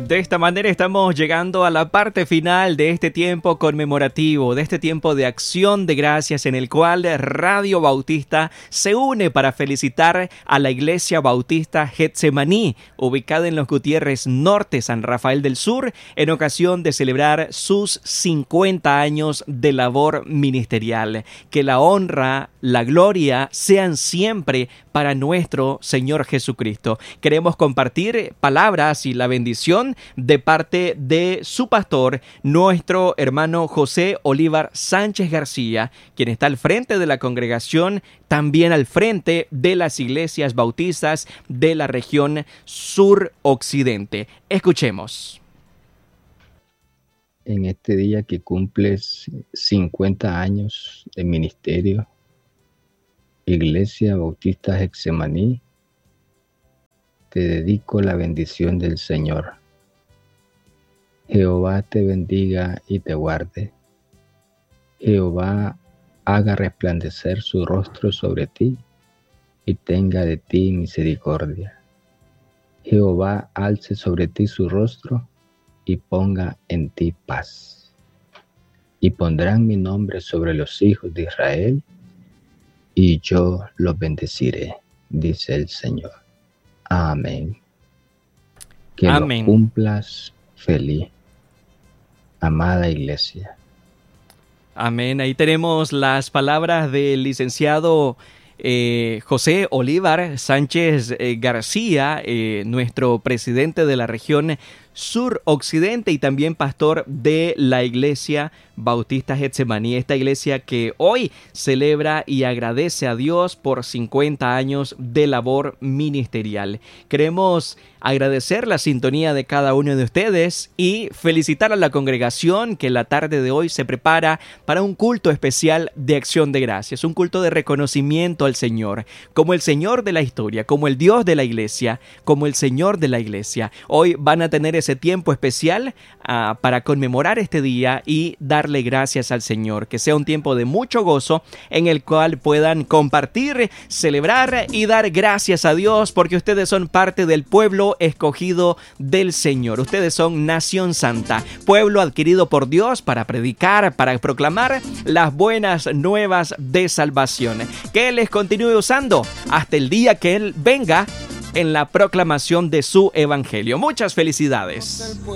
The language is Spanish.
De esta manera estamos llegando a la parte final de este tiempo conmemorativo, de este tiempo de acción de gracias en el cual Radio Bautista se une para felicitar a la Iglesia Bautista Getsemaní, ubicada en Los Gutiérrez Norte, San Rafael del Sur, en ocasión de celebrar sus 50 años de labor ministerial. Que la honra, la gloria sean siempre para nuestro Señor Jesucristo. Queremos compartir palabras y la bendición de parte de su pastor, nuestro hermano José Olívar Sánchez García, quien está al frente de la congregación, también al frente de las iglesias bautistas de la región sur-occidente. Escuchemos. En este día que cumples 50 años de ministerio, Iglesia Bautista Getsemaní, te dedico la bendición del Señor. Jehová te bendiga y te guarde. Jehová haga resplandecer su rostro sobre ti y tenga de ti misericordia. Jehová alce sobre ti su rostro y ponga en ti paz. Y pondrán mi nombre sobre los hijos de Israel, y yo los bendeciré, dice el Señor. Amén. Que Amén. lo cumplas feliz, amada iglesia. Amén. Ahí tenemos las palabras del licenciado José Olívar Sánchez García, nuestro presidente de la región sur-occidente y también pastor de la Iglesia Bautista Getsemaní, esta iglesia que hoy celebra y agradece a Dios por 50 años de labor ministerial. Queremos agradecer la sintonía de cada uno de ustedes y felicitar a la congregación que la tarde de hoy se prepara para un culto especial de acción de gracias, un culto de reconocimiento al Señor, como el Señor de la historia, como el Dios de la iglesia, como el Señor de la iglesia. Hoy van a tener ese tiempo especial para conmemorar este día y darle gracias al Señor, que sea un tiempo de mucho gozo en el cual puedan compartir, celebrar y dar gracias a Dios porque ustedes son parte del pueblo escogido del Señor. Ustedes son nación santa, pueblo adquirido por Dios para predicar, para proclamar las buenas nuevas de salvación. Que Él les continúe usando hasta el día que Él venga en la proclamación de su evangelio. Muchas felicidades.